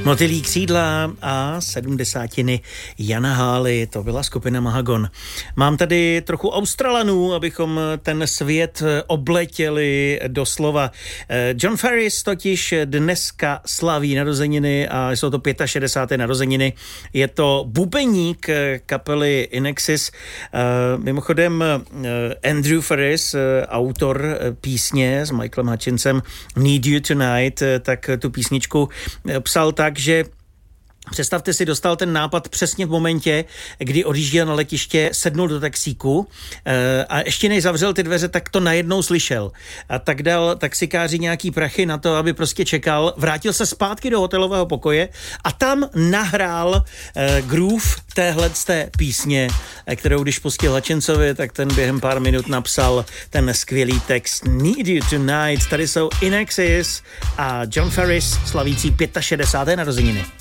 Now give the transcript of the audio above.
Motylí křídla a 70. Jana Hály, to byla skupina Mahagon. Mám tady trochu Australanů, abychom ten svět obletěli doslova. John Farris totiž dneska slaví narozeniny a jsou to 65. narozeniny. Je to bubeník kapely Inexis. Mimochodem Andrew Farris, autor písně s Michaelem Hutchinsem Need You Tonight, tak tu písničku psal tak, že představte si, dostal ten nápad přesně v momentě, kdy odjížděl na letiště, sednul do taxíku a ještě než zavřel ty dveře, tak to najednou slyšel. A tak dal taxikáři nějaký prachy na to, aby prostě čekal, vrátil se zpátky do hotelového pokoje a tam nahrál groove téhleté písně, kterou když pustil Hutchinsovi, tak ten během pár minut napsal ten skvělý text Need You Tonight. Tady jsou Inexis a John Farris slavící 65. narozeniny.